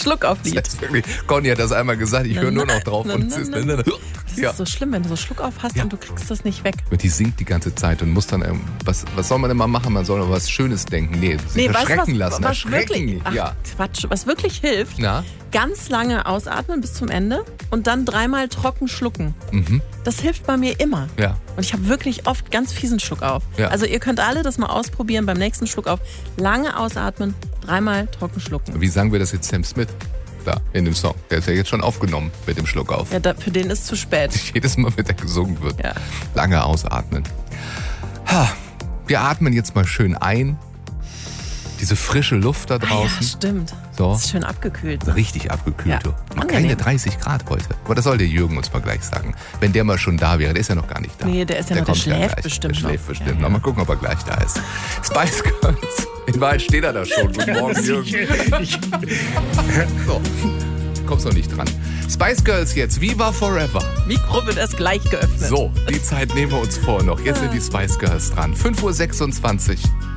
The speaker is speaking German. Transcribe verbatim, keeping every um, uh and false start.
Schluckauf-Lied. Das ist wirklich, Conny hat das einmal gesagt, ich höre nur noch drauf. Na, und na, es ist, na, na. Das ja. ist so schlimm, wenn du so Schluckauf hast Ja. und du kriegst das nicht weg. Und die singt die ganze Zeit und muss dann, ähm, was, was soll man immer machen? Man soll noch was Schönes denken. Nee, sich Nee, weißt du, erschrecken was, lassen. was Erschrecken. wirklich, ach, ja. Quatsch, was wirklich hilft, Na? ganz lange ausatmen bis zum Ende und dann dreimal trocken schlucken. Mhm. Das hilft bei mir immer. Ja. Und ich habe wirklich oft ganz fiesen Schluck auf. Ja. Also ihr könnt alle das mal ausprobieren beim nächsten Schluck auf. Lange ausatmen, dreimal trocken schlucken. Wie sagen wir das jetzt Sam Smith da in dem Song? Der ist ja jetzt schon aufgenommen mit dem Schluck auf. Ja, da, für den ist zu spät. Jedes Mal, wenn der gesungen wird. Ja. Lange ausatmen. Ha, wir atmen jetzt mal schön ein. Diese frische Luft da Ah, ja, draußen. stimmt. So. Das ist schön abgekühlt. Ne? Richtig abgekühlt. Ja, du. Mal angenehm. keine dreißig Grad heute. Aber das soll der Jürgen uns mal gleich sagen. Wenn der mal schon da wäre, der ist ja noch gar nicht da. Nee, der ist ja noch- der kommt schläft gleich. bestimmt Der noch. schläft bestimmt Ja, noch. ja. Mal gucken, ob er gleich da ist. Spice Girls. In Wahrheit steht er da schon. Guten Morgen, Jürgen. So, kommst noch nicht dran. Spice Girls jetzt. Viva Forever. Mikro wird erst gleich geöffnet. So, die Zeit nehmen wir uns vor noch. Jetzt sind die Spice Girls dran. fünf Uhr sechsundzwanzig.